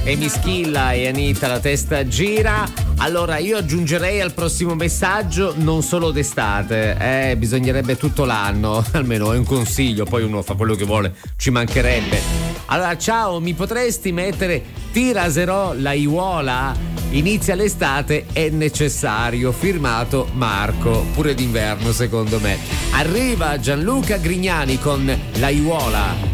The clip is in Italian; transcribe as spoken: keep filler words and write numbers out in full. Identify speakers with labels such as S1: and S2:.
S1: e Mischilla e Anita la testa gira. Allora io aggiungerei al prossimo messaggio non solo d'estate, eh, bisognerebbe tutto l'anno, almeno è un consiglio, poi uno fa quello che vuole, ci mancherebbe. Allora ciao, mi potresti mettere Ti raserò la iuola? Inizia l'estate, è necessario, firmato Marco, pure d'inverno secondo me. Arriva Gianluca Grignani con La iuola.